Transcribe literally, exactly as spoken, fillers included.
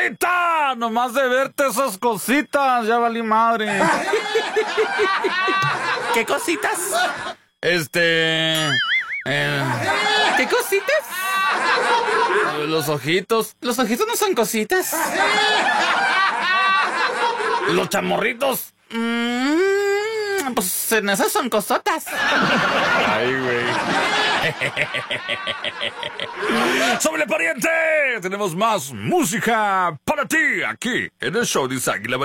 ¡Ita! Nomás de verte esas cositas, ya valí madre. ¿Qué cositas? Este... Eh, ¿Qué cositas? los ojitos. Los ojitos no son cositas. Los chamorritos. Mm, pues en esas son cosotas. Ay, güey. ¡Sobre pariente! Tenemos más música para ti aquí en el show de Águila.